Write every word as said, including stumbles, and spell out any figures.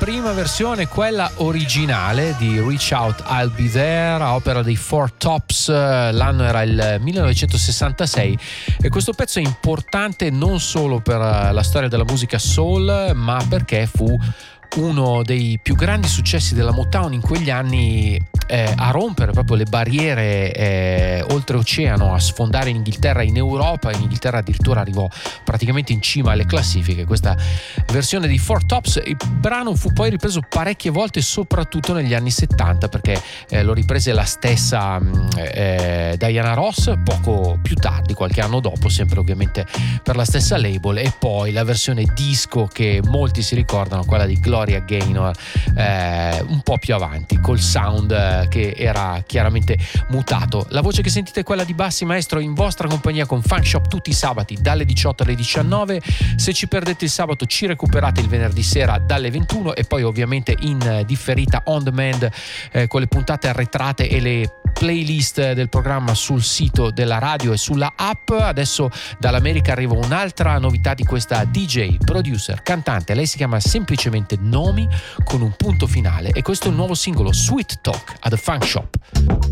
prima versione, quella originale di Reach Out I'll Be There, a opera dei Four Tops. L'anno era il millenovecentosessantasei e questo pezzo è importante non solo per la storia della musica soul, ma perché fu uno dei più grandi successi della Motown in quegli anni, eh, a rompere proprio le barriere eh, oltreoceano, a sfondare in Inghilterra, in Europa. In Inghilterra addirittura arrivò praticamente in cima alle classifiche questa versione di Four Tops. Il brano fu poi ripreso parecchie volte, soprattutto negli anni settanta, perché eh, lo riprese la stessa eh, Diana Ross poco più tardi, qualche anno dopo, sempre ovviamente per la stessa label. E poi la versione disco che molti si ricordano, quella di Gloria Gaynor, eh, un po' più avanti, col sound eh, che era chiaramente mutato. La voce che sentite è quella di Bassi Maestro, in vostra compagnia con Funk Shop tutti i sabati dalle diciotto alle diciannove. Se ci perdete il sabato ci recuperate il venerdì sera dalle ventuno e poi ovviamente in differita on demand eh, con le puntate arretrate e le playlist del programma sul sito della radio e sulla app. Adesso dall'America arriva un'altra novità di questa D J, producer, cantante. Lei si chiama semplicemente Nomi con un punto finale e questo è il nuovo singolo Sweet Talk a The Funk Shop.